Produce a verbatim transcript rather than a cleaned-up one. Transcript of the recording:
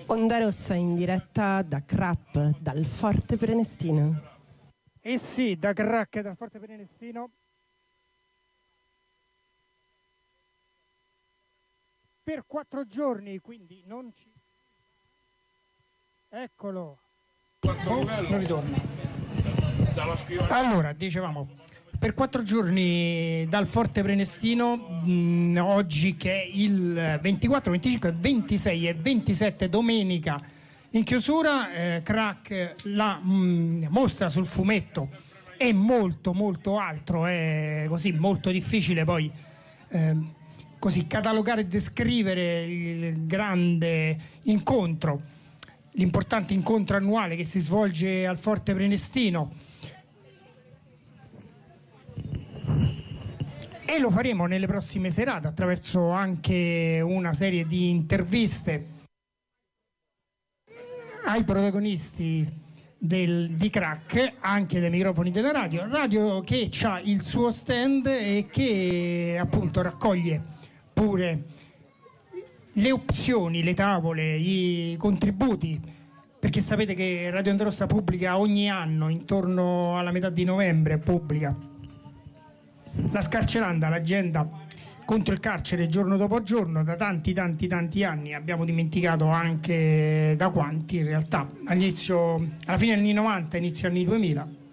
Onda Rossa in diretta da Crap, dal Forte Prenestino. Eh sì, da Crack, dal Forte Prenestino. Per quattro giorni, quindi non ci... Eccolo. Oh, non ritorna. Allora, dicevamo, per quattro giorni dal Forte Prenestino, mh, oggi che è il ventiquattro, venticinque, ventisei e ventisette, domenica in chiusura, eh, Crack la mh, mostra sul fumetto e molto molto altro, è così molto difficile poi eh, così catalogare e descrivere il grande incontro, l'importante incontro annuale che si svolge al Forte Prenestino. E lo faremo nelle prossime serate attraverso anche una serie di interviste ai protagonisti del, di Crack, anche dai microfoni della radio, radio che ha il suo stand e che appunto raccoglie pure le opzioni, le tavole, i contributi, perché sapete che Radio Onda Rossa pubblica ogni anno, intorno alla metà di novembre, pubblica la Scarceranda, l'agenda contro il carcere giorno dopo giorno, da tanti tanti tanti anni, abbiamo dimenticato anche da quanti in realtà, all'inizio, alla fine degli anni novanta, inizio anni duemila.